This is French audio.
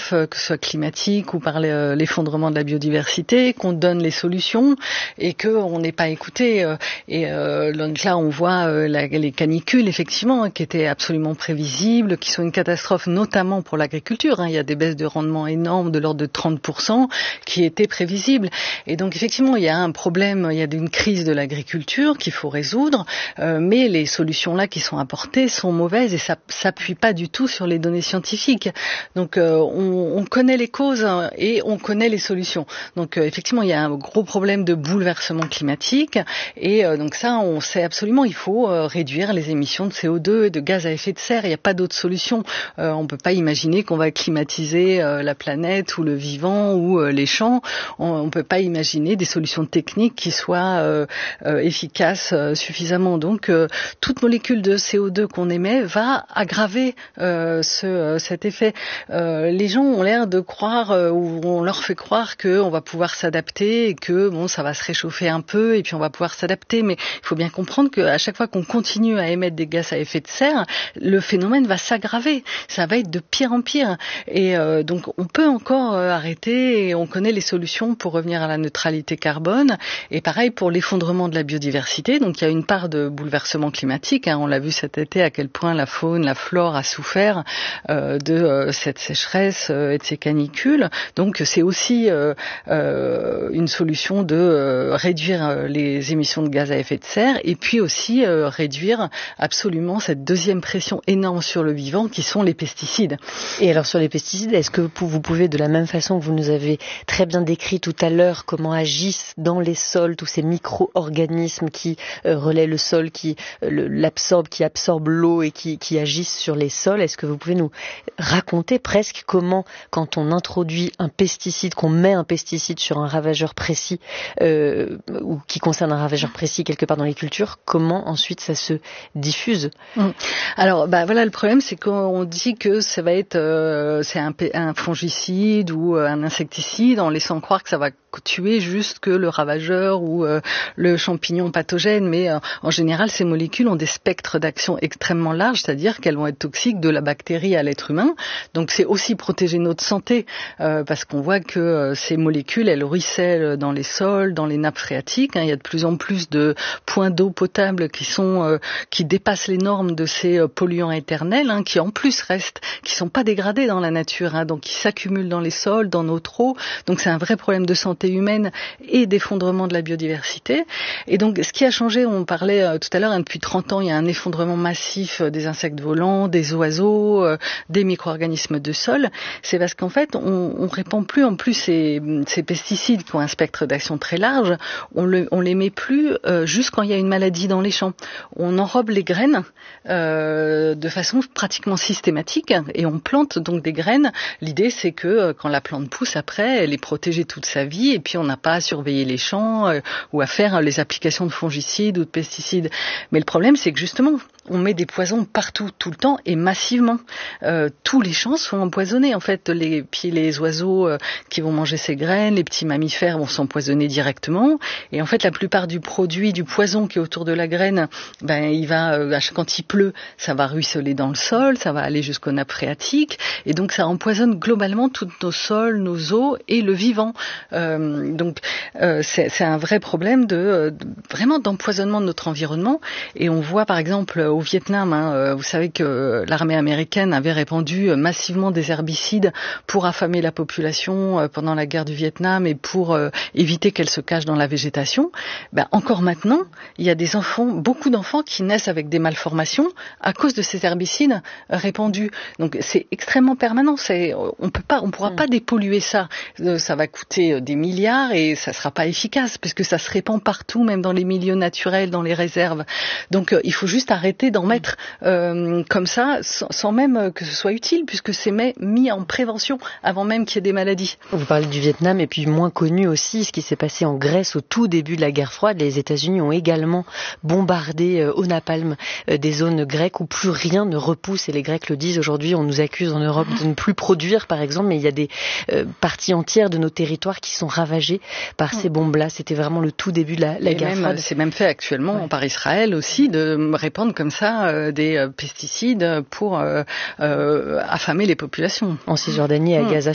catastrophes, que ce soit climatiques ou par l'effondrement de la biodiversité, qu'on donne les solutions et qu'on n'est pas écouté. Donc là, on voit les canicules, effectivement, qui étaient absolument prévisibles, qui sont une catastrophe notamment pour l'agriculture. Il y a des baisses de rendement énormes de l'ordre de 30% qui étaient prévisibles. Et donc, effectivement, il y a un problème, il y a une crise de l'agriculture qu'il faut résoudre, mais les solutions là qui sont apportées sont mauvaises et ça s'appuie pas du tout sur les données scientifiques. Donc, on connaît les causes et on connaît les solutions. Donc, effectivement, il y a un gros problème de bouleversement climatique et donc ça, on sait absolument, il faut réduire les émissions de CO2 et de gaz à effet de serre. Il n'y a pas d'autre solution. On peut pas imaginer qu'on va climatiser la planète ou le vivant ou les champs. On peut pas imaginer des solutions techniques qui soient efficaces suffisamment. Donc, toute molécule de CO2 qu'on émet va aggraver cet effet. Les gens ont l'air de croire ou on leur fait croire qu'on va pouvoir s'adapter et que bon, ça va se réchauffer un peu et puis on va pouvoir s'adapter. Mais il faut bien comprendre qu'à chaque fois qu'on continue à émettre des gaz à effet de serre, le phénomène va s'aggraver. Ça va être de pire en pire. Et donc, on peut encore arrêter et on connaît les solutions pour revenir à la neutralité carbone. Et pareil pour l'effondrement de la biodiversité. Donc, il y a une part de bouleversement climatique. On l'a vu cet été à quel point la faune, la flore a souffert de cette sécheresse et de ces canicules. Donc, c'est aussi une solution de réduire les émissions de gaz à effet de serre et puis aussi réduire absolument cette deuxième pression énorme sur le vivant qui sont les pesticides. Et alors sur les pesticides, est-ce que vous pouvez, de la même façon que vous nous avez très bien décrit tout à l'heure, comment agissent dans les sols tous ces micro-organismes qui relaient le sol, qui l'absorbent, qui absorbent l'eau et qui agissent sur les sols, est-ce que vous pouvez nous raconter presque comment, quand on introduit un pesticide, qu'on met un pesticide sur un ravageur précis ou qui concerne un ravageur précis quelque part dans les cultures, comment ensuite ça se diffuse? Alors, voilà, le problème, c'est qu'on dit que ça va être c'est un fongicide ou un insecticide en laissant croire que ça va tuer juste que le ravageur ou le champignon pathogène, mais en général, ces molécules ont des spectres d'action extrêmement larges, c'est-à-dire qu'elles vont être toxiques de la bactérie à l'être humain. Donc, c'est aussi protéger notre santé parce qu'on voit que ces molécules, elles ruissellent dans les sols, dans les nappes phréatiques. Il y a de plus en plus de points d'eau potable qui dépassent les normes de ces polluants éternels, qui en plus restent, qui sont pas dégradés dans la nature, donc qui s'accumulent dans les sols, dans notre eau. Donc c'est un vrai problème de santé humaine et d'effondrement de la biodiversité. Et donc ce qui a changé, on parlait tout à l'heure, depuis 30 ans, il y a un effondrement massif des insectes volants, des oiseaux, des micro-organismes de sol. C'est parce qu'en fait, on répand plus en plus ces pesticides qui ont un spectre d'action très large. On les met plus juste quand il y a une maladie dans les champs. On enrobe les graines de façon pratiquement systématique et on plante donc des graines. L'idée, c'est que quand la plante pousse après, elle est protégée toute sa vie et puis on n'a pas à surveiller les champs ou à faire les applications de fongicides ou de pesticides. Mais le problème, c'est que justement, on met des poisons partout, tout le temps et massivement. Tous les champs sont empoisonnés en fait. Puis les oiseaux qui vont manger ces graines, les petits mammifères vont s'empoisonner directement. Et en fait, la plupart du produit, du poison qui est autour de la graine, il va quand il pleut, ça va ruisseler dans le sol, ça va aller jusqu'aux nappes phréatiques, et donc ça empoisonne globalement tous nos sols, nos eaux et le vivant. Donc c'est un vrai problème vraiment d'empoisonnement de notre environnement. Et on voit par exemple au Vietnam, vous savez que l'armée américaine avait répandu massivement des herbicides pour affamer la population pendant la guerre du Vietnam et pour éviter qu'elle se cache dans la végétation. Encore maintenant, il y a beaucoup d'enfants qui naissent avec des malformations à cause de ces herbicides répandus. Donc c'est extrêmement permanent. On pourra pas dépolluer ça. Ça va coûter des milliards et ça sera pas efficace puisque ça se répand partout, même dans les milieux naturels, dans les réserves. Donc il faut juste arrêter d'en mettre comme ça, sans même que ce soit utile, puisque c'est mis en prévention avant même qu'il y ait des maladies. Vous parlez du Vietnam et puis moins connu aussi ce qui s'est passé en Grèce au tout début de la guerre froide. Les États-Unis ont également bombardé au napalm des zones grecques où plus rien ne repousse, et les Grecs le disent aujourd'hui. On nous accuse en Europe de ne plus produire, par exemple, mais il y a des parties entières de nos territoires qui sont ravagées par ces bombes-là. C'était vraiment le tout début de la guerre froide. C'est même fait actuellement par Israël aussi de répandre comme ça des pesticides pour affamer les populations. En Cisjordanie et à Gaza.